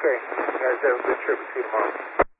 Okay. You guys have a good trip. See you tomorrow.